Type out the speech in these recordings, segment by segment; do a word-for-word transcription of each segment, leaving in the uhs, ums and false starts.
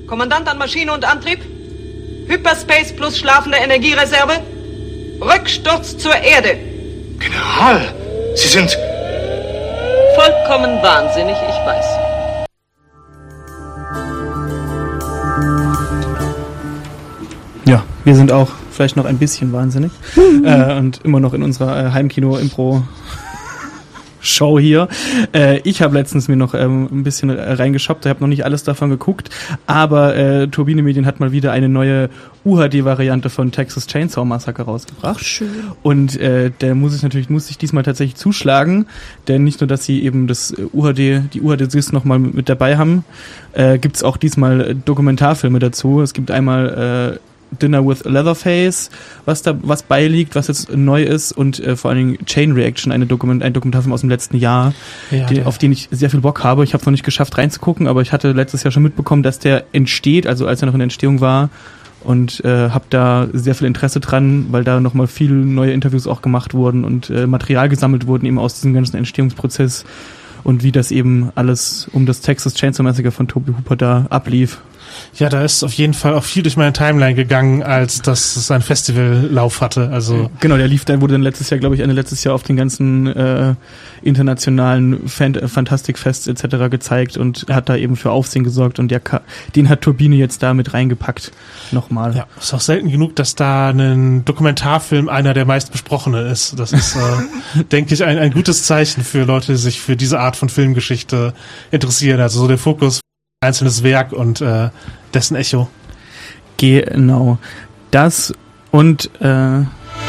Kommandant an Maschine und Antrieb. Hyperspace plus schlafende Energiereserve. Rücksturz zur Erde. General, Sie sind... Vollkommen wahnsinnig, ich weiß. Ja, wir sind auch vielleicht noch ein bisschen wahnsinnig mhm. äh, und immer noch in unserer äh, Heimkino-Impro-Show hier. Äh, ich habe letztens mir noch ähm, ein bisschen reingeschoppt, ich habe noch nicht alles davon geguckt, aber äh, Turbine Medien hat mal wieder eine neue U H D-Variante von Texas Chainsaw Massacre rausgebracht. Ach, schön. Und äh, der muss ich natürlich, muss ich diesmal tatsächlich zuschlagen, denn nicht nur, dass sie eben das U H D, die U H D-Disc nochmal mit dabei haben, äh, gibt's auch diesmal Dokumentarfilme dazu. Es gibt einmal äh, Dinner with Leatherface, was da was beiliegt, was jetzt neu ist, und äh, vor allen Dingen Chain Reaction, eine Dokument, ein Dokumentarfilm aus dem letzten Jahr, ja, die, auf den ich sehr viel Bock habe. Ich habe es noch nicht geschafft reinzugucken, aber ich hatte letztes Jahr schon mitbekommen, dass der entsteht, also als er noch in der Entstehung war, und äh, habe da sehr viel Interesse dran, weil da nochmal viele neue Interviews auch gemacht wurden und äh, Material gesammelt wurden eben aus diesem ganzen Entstehungsprozess und wie das eben alles um das Texas Chainsaw Massacre von Tobe Hooper da ablief. Ja, da ist auf jeden Fall auch viel durch meine Timeline gegangen, als dass es einen Festivallauf hatte. Also genau, der lief dann, wurde dann letztes Jahr, glaube ich, Ende letztes Jahr auf den ganzen äh, internationalen Fan- Fantastikfests et cetera gezeigt und hat da eben für Aufsehen gesorgt, und der Ka- den hat Turbine jetzt da mit reingepackt nochmal. Ja, ist auch selten genug, dass da ein Dokumentarfilm einer der meistbesprochenen ist. Das ist, äh, denke ich, ein, ein gutes Zeichen für Leute, die sich für diese Art von Filmgeschichte interessieren. Also so der Fokus einzelnes Werk und äh, dessen Echo. Genau. Das und äh,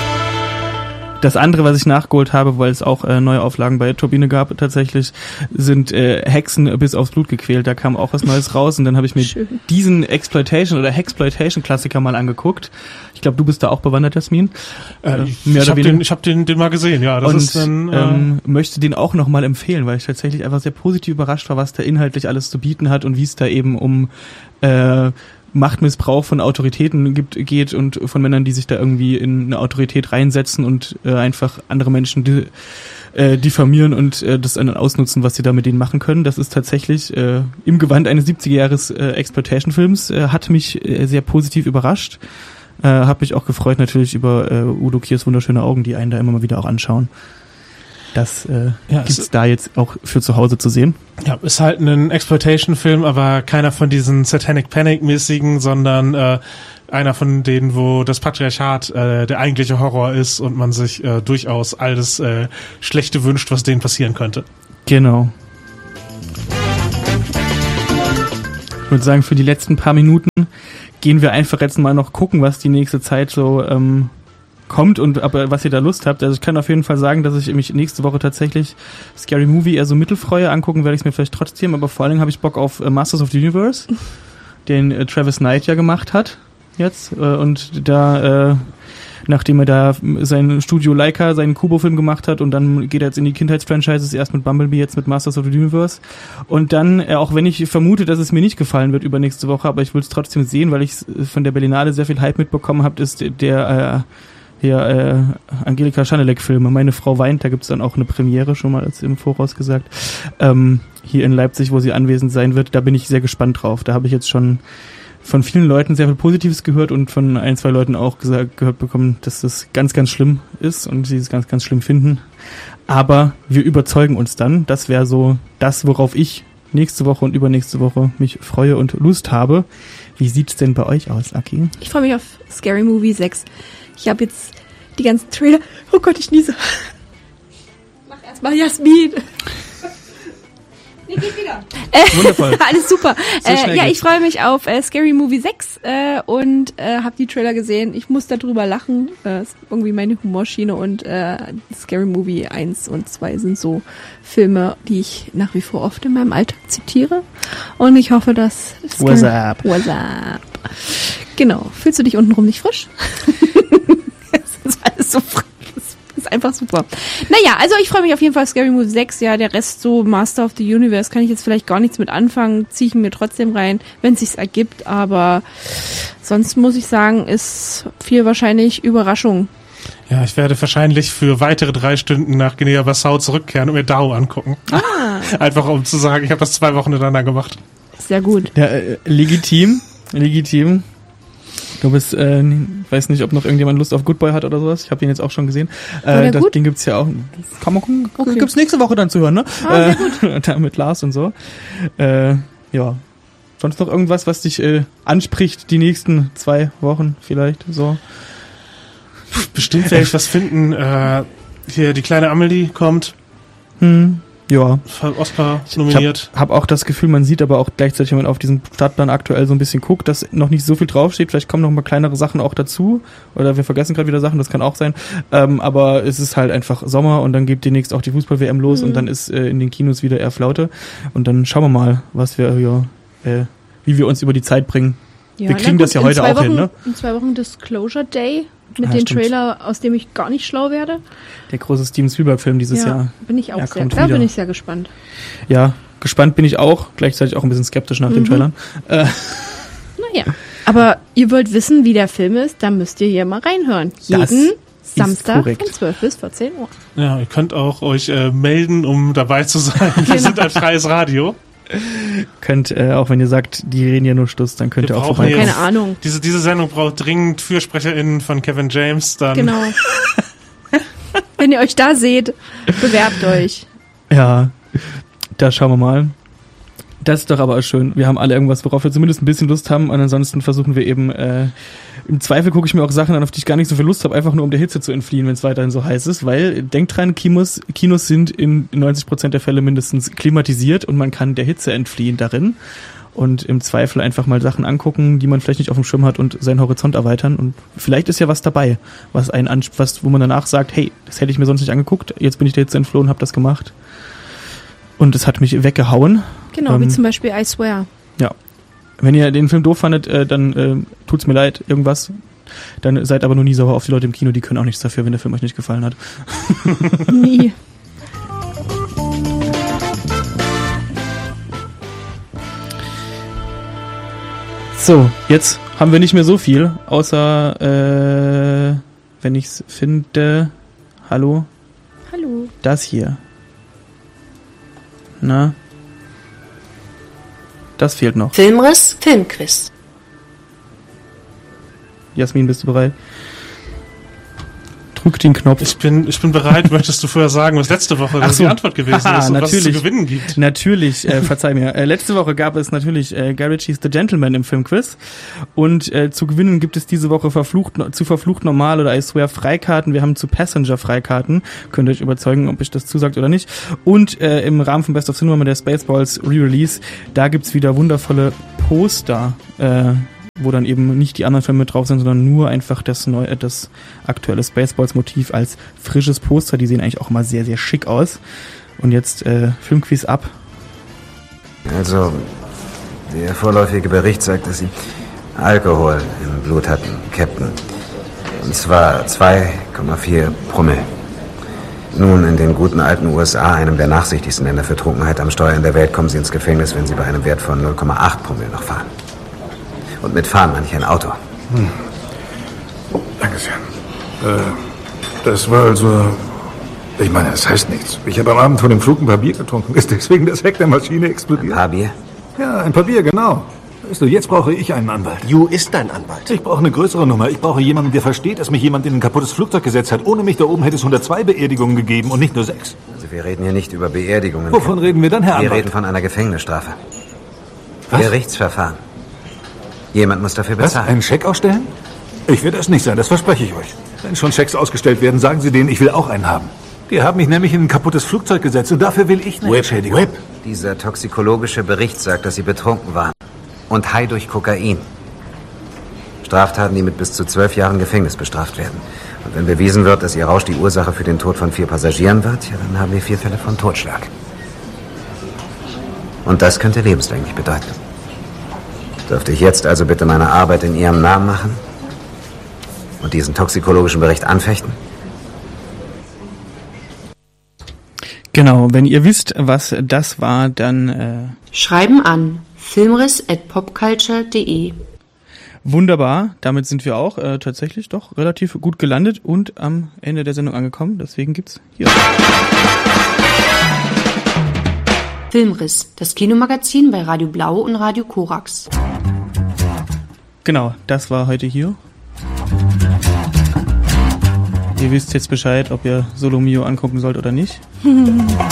das andere, was ich nachgeholt habe, weil es auch äh, neue Auflagen bei Turbine gab tatsächlich, sind äh, Hexen bis aufs Blut gequält. Da kam auch was Neues raus, und dann habe ich mir Schön. diesen Exploitation oder Hexploitation-Klassiker mal angeguckt. Ich glaube, du bist da auch bewandert, Jasmin. Äh, ich ich habe den, ich hab den, den mal gesehen, ja. Das und ist dann, äh ähm, möchte den auch nochmal empfehlen, weil ich tatsächlich einfach sehr positiv überrascht war, was der inhaltlich alles zu bieten hat und wie es da eben um äh, Machtmissbrauch von Autoritäten gibt, geht und von Männern, die sich da irgendwie in eine Autorität reinsetzen und äh, einfach andere Menschen di- äh, diffamieren und äh, das dann ausnutzen, was sie da mit denen machen können. Das ist tatsächlich äh, im Gewand eines siebziger-Jahres äh, Exploitation-Films, äh, hat mich äh, sehr positiv überrascht. Äh, hab mich auch gefreut natürlich über äh, Udo Kiers wunderschöne Augen, die einen da immer mal wieder auch anschauen. Das äh, ja, gibt's da jetzt auch für zu Hause zu sehen. Ja, ist halt ein Exploitation-Film, aber keiner von diesen Satanic Panic-mäßigen, sondern äh, einer von denen, wo das Patriarchat äh, der eigentliche Horror ist und man sich äh, durchaus all das äh, Schlechte wünscht, was denen passieren könnte. Genau. Ich würde sagen, für die letzten paar Minuten gehen wir einfach jetzt mal noch gucken, was die nächste Zeit so ähm, kommt und aber was ihr da Lust habt. Also ich kann auf jeden Fall sagen, dass ich mich nächste Woche tatsächlich Scary Movie eher so mittelfreue. Angucken werde ich es mir vielleicht trotzdem, aber vor allen Dingen habe ich Bock auf äh, Masters of the Universe, den äh, Travis Knight ja gemacht hat jetzt, äh, und da äh, nachdem er da sein Studio Leica, seinen Kubo-Film gemacht hat, und dann geht er jetzt in die Kindheitsfranchises, erst mit Bumblebee, jetzt mit Masters of the Universe. Und dann, äh, auch wenn ich vermute, dass es mir nicht gefallen wird übernächste Woche, aber ich will es trotzdem sehen, weil ich von der Berlinale sehr viel Hype mitbekommen habe, ist der äh, hier äh, Angelika Schanelek-Filme. Meine Frau weint, da gibt's dann auch eine Premiere, schon mal als im Voraus gesagt, ähm, hier in Leipzig, wo sie anwesend sein wird. Da bin ich sehr gespannt drauf. Da habe ich jetzt schon von vielen Leuten sehr viel Positives gehört und von ein, zwei Leuten auch gesagt, gehört bekommen, dass das ganz, ganz schlimm ist und sie es ganz, ganz schlimm finden. Aber wir überzeugen uns dann. Das wäre so das, worauf ich nächste Woche und übernächste Woche mich freue und Lust habe. Wie sieht's denn bei euch aus, Aki? Ich freue mich auf Scary Movie sechs. Ich habe jetzt die ganzen Trailer... Oh Gott, ich niese. Mach erstmal Jasmin. Nee, geht wieder. Äh, Wundervoll. Alles super. So äh, ja, geht's. ich freue mich auf äh, Scary Movie sechs äh, und äh, habe die Trailer gesehen. Ich muss darüber lachen. Äh, ist irgendwie meine Humorschiene, und äh, Scary Movie eins und zwei sind so Filme, die ich nach wie vor oft in meinem Alltag zitiere. Und ich hoffe, dass... What's up? What's up? Genau. Fühlst du dich untenrum nicht frisch? Das ist alles so frisch. Das ist einfach super. Naja, also ich freue mich auf jeden Fall auf Scary Movie sechs. Ja, der Rest so Master of the Universe kann ich jetzt vielleicht gar nichts mit anfangen. Ziehe ich mir trotzdem rein, wenn es sich ergibt. Aber sonst muss ich sagen, ist viel wahrscheinlich Überraschung. Ja, ich werde wahrscheinlich für weitere drei Stunden nach Guinea-Bissau zurückkehren und mir D A O angucken. Ah. Einfach um zu sagen, ich habe das zwei Wochen hintereinander gemacht. Sehr gut. Ja, äh, legitim, legitim. Du bist, äh, weiß nicht, ob noch irgendjemand Lust auf Good Boy hat oder sowas. Ich habe den jetzt auch schon gesehen. Äh, das, den gibt's ja auch. Kann man gucken. Okay. Gibt's nächste Woche dann zu hören, ne? Ah, sehr gut. Äh, mit Lars und so. Äh, ja. Sonst noch irgendwas, was dich äh, anspricht die nächsten zwei Wochen vielleicht so? Bestimmt werde ich was finden. Äh, hier die kleine Amelie kommt. Hm. Ja. Oscar nominiert. Ich habe hab auch das Gefühl, man sieht aber auch gleichzeitig, wenn man auf diesen Startplan aktuell so ein bisschen guckt, dass noch nicht so viel draufsteht. Vielleicht kommen noch mal kleinere Sachen auch dazu. Oder wir vergessen gerade wieder Sachen, das kann auch sein. Ähm, aber es ist halt einfach Sommer und dann geht demnächst auch die Fußball-W M los mhm. und dann ist äh, in den Kinos wieder eher Flaute. Und dann schauen wir mal, was wir ja, äh, wie wir uns über die Zeit bringen. Ja, wir kriegen das ja heute auch Wochen, hin, ne? In zwei Wochen Disclosure Day mit ja, dem stimmt. Trailer, aus dem ich gar nicht schlau werde. Der große Steven Spielberg-Film dieses ja, Jahr. Bin ich auch sehr, da bin ich sehr gespannt. Ja, gespannt bin ich auch. Gleichzeitig auch ein bisschen skeptisch nach mhm. den Trailern. Äh. Naja, aber ihr wollt wissen, wie der Film ist, dann müsst ihr hier mal reinhören. Jeden Samstag von zwölf bis vierzehn Uhr. Ja, ihr könnt auch euch äh, melden, um dabei zu sein. Wir sind ein freies Radio. Könnt, äh, auch wenn ihr sagt, die reden ja nur Stuss, dann könnt Wir ihr auch vorbei. Keine Ahnung. Diese, diese Sendung braucht dringend FürsprecherInnen von Kevin James, dann. Genau. Wenn ihr euch da seht, bewerbt euch. Ja, da schauen wir mal. Das ist doch aber schön. Wir haben alle irgendwas, worauf wir zumindest ein bisschen Lust haben. Und ansonsten versuchen wir eben, äh, im Zweifel gucke ich mir auch Sachen an, auf die ich gar nicht so viel Lust habe, einfach nur um der Hitze zu entfliehen, wenn es weiterhin so heiß ist. Weil, denkt dran, Kinos, Kinos sind in neunzig Prozent der Fälle mindestens klimatisiert und man kann der Hitze entfliehen darin. Und im Zweifel einfach mal Sachen angucken, die man vielleicht nicht auf dem Schirm hat und seinen Horizont erweitern. Und vielleicht ist ja was dabei, was einen ansp- was, wo man danach sagt, hey, das hätte ich mir sonst nicht angeguckt, jetzt bin ich der Hitze entflohen, habe das gemacht. Und es hat mich weggehauen. Genau, ähm, wie zum Beispiel I Swear. Ja. Wenn ihr den Film doof fandet, äh, dann äh, tut's mir leid, irgendwas. Dann seid aber nur nie sauer auf die Leute im Kino, die können auch nichts dafür, wenn der Film euch nicht gefallen hat. Nie. So, jetzt haben wir nicht mehr so viel, außer, äh, wenn ich's finde, hallo? Hallo. Das hier. Na? Das fehlt noch. Filmriss, Filmquiz. Jasmin, bist du bereit? Drück den Knopf. Ich bin, ich bin bereit. Möchtest du vorher sagen, was letzte Woche so. die Antwort gewesen Aha, ist und was es zu gewinnen gibt? Natürlich, äh, verzeih mir. Äh, letzte Woche gab es natürlich äh, Guy Ritchie's The Gentleman im Filmquiz. Und äh, zu gewinnen gibt es diese Woche verflucht, zu Verflucht Normal oder I Swear Freikarten. Wir haben zu Passenger Freikarten. Könnt ihr euch überzeugen, ob ich das zusagt oder nicht. Und äh, im Rahmen von Best of Cinema mit der Spaceballs Re-Release, da gibt's wieder wundervolle Poster, äh, wo dann eben nicht die anderen Filme mit drauf sind, sondern nur einfach das neue, das aktuelle Spaceballs-Motiv als frisches Poster. Die sehen eigentlich auch immer sehr, sehr schick aus. Und jetzt äh, Filmquiz ab. Also, der vorläufige Bericht sagt, dass Sie Alkohol im Blut hatten, Captain. Und zwar zwei Komma vier Promille. Nun, in den guten alten U S A, einem der nachsichtigsten Länder für Trunkenheit am Steuer in der Welt, kommen Sie ins Gefängnis, wenn Sie bei einem Wert von null Komma acht Promille noch fahren. Und mit fahren meine ich ein Auto. Hm. Danke sehr. Äh, das war also... Ich meine, das heißt nichts. Ich habe am Abend vor dem Flug ein paar Bier getrunken. Ist deswegen das Heck der Maschine explodiert? Ein paar Bier? Ja, ein paar Bier, genau. Weißt du, jetzt brauche ich einen Anwalt. Ju ist dein Anwalt. Ich brauche eine größere Nummer. Ich brauche jemanden, der versteht, dass mich jemand in ein kaputtes Flugzeug gesetzt hat. Ohne mich da oben hätte es hundertzwei Beerdigungen gegeben und nicht nur sechs. Also wir reden hier nicht über Beerdigungen. Wovon reden wir dann, Herr Anwalt? Wir reden von einer Gefängnisstrafe. Was? Gerichtsverfahren. Jemand muss dafür bezahlen. Was? Einen Scheck ausstellen? Ich werde es nicht sein, das verspreche ich euch. Wenn schon Schecks ausgestellt werden, sagen Sie denen, ich will auch einen haben. Die haben mich nämlich in ein kaputtes Flugzeug gesetzt und dafür will ich eine Entschädigung. Whip. Dieser toxikologische Bericht sagt, dass Sie betrunken waren. Und high durch Kokain. Straftaten, die mit bis zu zwölf Jahren Gefängnis bestraft werden. Und wenn bewiesen wird, dass Ihr Rausch die Ursache für den Tod von vier Passagieren wird, ja, dann haben wir vier Fälle von Totschlag. Und das könnte lebenslänglich bedeuten. Dürfte ich jetzt also bitte meine Arbeit in Ihrem Namen machen? Und diesen toxikologischen Bericht anfechten? Genau, wenn ihr wisst, was das war, dann... Äh Schreiben an filmriss at popculture punkt de. Wunderbar, damit sind wir auch äh, tatsächlich doch relativ gut gelandet und am Ende der Sendung angekommen. Deswegen gibt's hier... Filmriss, das Kinomagazin bei Radio Blau und Radio Korax. Genau, das war heute hier. Ihr wisst jetzt Bescheid, ob ihr Solo Mio angucken sollt oder nicht.